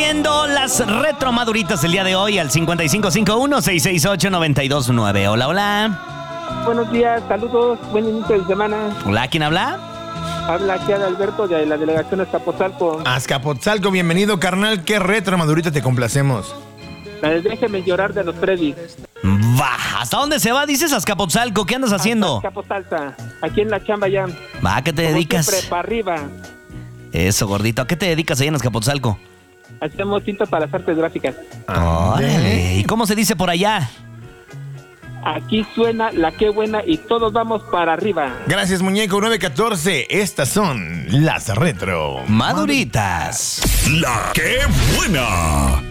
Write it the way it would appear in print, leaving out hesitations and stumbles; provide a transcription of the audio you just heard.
haciendo las retromaduritas el día de hoy al 5551-668-929. Hola, hola. Buenos días, saludos, buen inicio de semana. Hola, ¿quién habla? Habla aquí Adalberto de la delegación Azcapotzalco. Azcapotzalco, bienvenido, carnal. ¿Qué retromadurita te complacemos? La de Déjeme llorar de los Freddy. Va, ¿hasta dónde se va? Dices Azcapotzalco, ¿qué andas haciendo? Azcapotzalco, aquí en la chamba ya. Va, ¿a qué te dedicas? Siempre, para arriba. Eso, gordito, ¿a qué te dedicas ahí en Azcapotzalco? Hacemos cintas para las artes gráficas. Órale, ¿y cómo se dice por allá? Aquí suena la qué buena y todos vamos para arriba. Gracias, muñeco. 914. Estas son las retro Maduritas. La que buena.